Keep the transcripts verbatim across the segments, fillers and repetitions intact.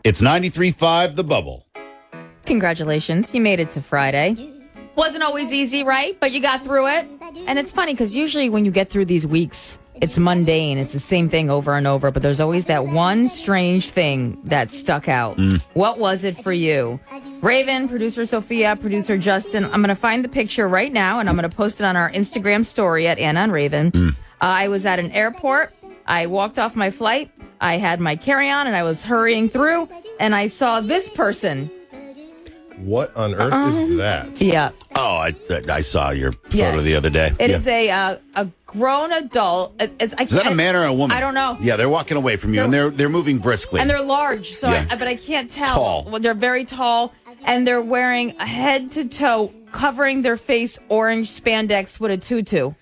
It's ninety-three point five The Bubble. Congratulations, you made it to Friday. Wasn't always easy, right? But you got through it. And it's funny because usually when you get through these weeks, it's mundane. It's the same thing over and over. But there's always that one strange thing that stuck out. Mm. What was it for you? Raven, producer Sophia, producer Justin. I'm going to find the picture right now, and I'm going to post it on our Instagram story at Anna and Raven. Mm. Uh, I was at an airport. I walked off my flight. I had my carry-on, and I was hurrying through, and I saw this person. What on earth um, is that? Yeah. Oh, I I saw your photo yeah. the other day. It yeah. is a uh, a grown adult. It, it's, I is that a man or a woman? I don't know. Yeah, they're walking away from you, they're, and they're they're moving briskly. And they're large, so yeah. I, but I can't tell. Tall. Well, they're very tall, and they're wearing a head to toe, covering their face, orange spandex with a tutu.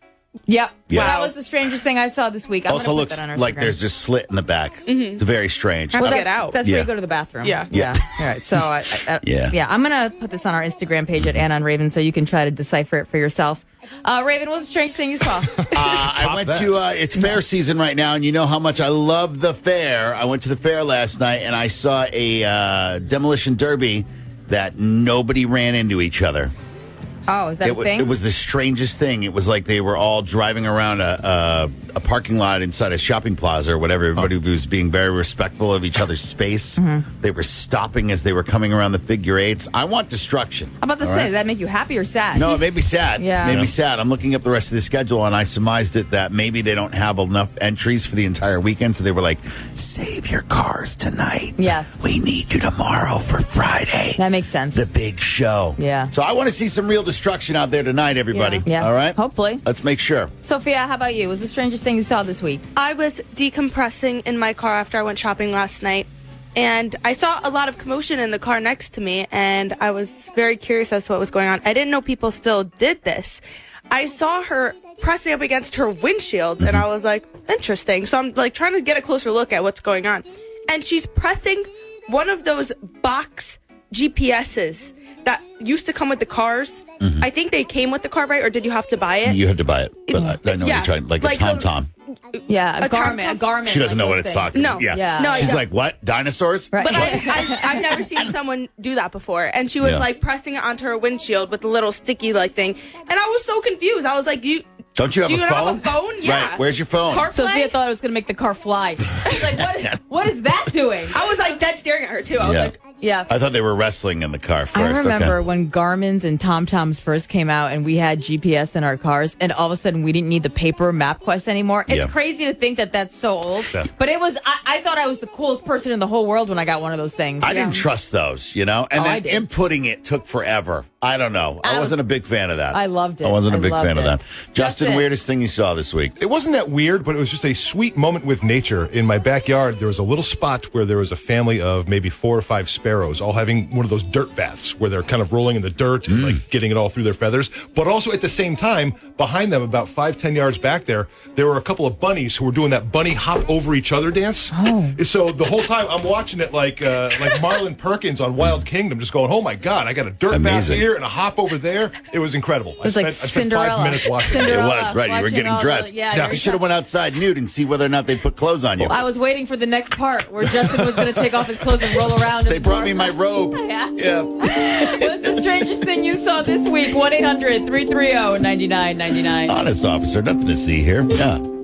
Yep. Yeah. Wow. That was the strangest thing I saw this week. I'm also looks like there's just slit in the back. Mm-hmm. It's very strange. Well, well, that's, get out. That's yeah. where you go to the bathroom. Yeah. Yeah. yeah. All right. So, I, I, yeah. yeah, I'm going to put this on our Instagram page at Anna and Raven so you can try to decipher it for yourself. Uh, Raven, what was the strangest thing you saw? uh, I went that. to, uh, it's fair season right now, and you know how much I love the fair. I went to the fair last night, and I saw a uh, demolition derby that nobody ran into each other. Oh, is that it, a w- thing? It was the strangest thing. It was like they were all driving around a, a, a parking lot inside a shopping plaza or whatever. Everybody oh. was being very respectful of each other's space. Mm-hmm. They were stopping as they were coming around the figure eights. I want destruction. I'm about to say, right? Did that make you happy or sad? No, it made me sad. yeah. It made yeah. me sad. I'm looking up the rest of the schedule, and I surmised it that maybe they don't have enough entries for the entire weekend, so they were like, save your cars tonight. Yes. We need you tomorrow for Friday. That makes sense. The big show. Yeah. So I want to see some real destruction out there tonight, everybody. Yeah. yeah. All right? Hopefully. Let's make sure. Sophia, how about you? What was the strangest thing you saw this week? I was decompressing in my car after I went shopping last night, and I saw a lot of commotion in the car next to me, and I was very curious as to what was going on. I didn't know people still did this. I saw her pressing up against her windshield, and I was like, interesting. So I'm like trying to get a closer look at what's going on. And she's pressing one of those box G P S's that used to come with the cars. Mm-hmm. I think they came with the car, right? Or did you have to buy it? You had to buy it. But it, I, I know yeah, you're trying, like, like a tom-tom. Yeah, a, a garment. A garment. She doesn't like know what it's things. talking no. about. Yeah. yeah. No, She's yeah. like, what? Dinosaurs? Right. But I, I, I've never seen someone do that before. And she was yeah. like pressing it onto her windshield with a little sticky like thing. And I was so confused. I was like, you... Don't you have do a you phone? have a phone? Yeah. Right. Where's your phone? CarPlay? Sophia thought it was going to make the car fly. I was like, what, what is that doing? I was like dead staring at her too. I was yeah. like... Yeah. I thought they were wrestling in the car first. I remember okay. when Garmin's and TomToms first came out and we had G P S in our cars, and all of a sudden we didn't need the paper MapQuest anymore. It's yeah. crazy to think that that's so old. Yeah. But it was, I, I thought I was the coolest person in the whole world when I got one of those things. I yeah. didn't trust those, you know? And oh, then inputting it took forever. I don't know. I, I wasn't was, a big fan of that. I loved it. I wasn't a big fan it. of that. Justin, Justin, weirdest thing you saw this week? It wasn't that weird, but it was just a sweet moment with nature. In my backyard, there was a little spot where there was a family of maybe four or five sparrows all having one of those dirt baths where they're kind of rolling in the dirt and mm. like getting it all through their feathers. But also at the same time, behind them, about five, ten yards back there, there were a couple of bunnies who were doing that bunny hop over each other dance. Oh. So the whole time I'm watching it like uh, like Marlon Perkins on Wild Kingdom, just going, oh my God, I got a dirt Amazing. bath here and a hop over there. It was incredible. It was I like spent, I spent Cinderella. five minutes watching Cinderella. It was, right. You were getting dressed. The, yeah, yeah. You should have went outside nude and see whether or not they put clothes on you. Well, I was waiting for the next part where Justin was going to take off his clothes and roll around. They brought me my robe. Yeah. Yeah. What's the strangest thing you saw this week? one eight hundred three three zero nine nine nine nine. Honest officer, nothing to see here. Yeah.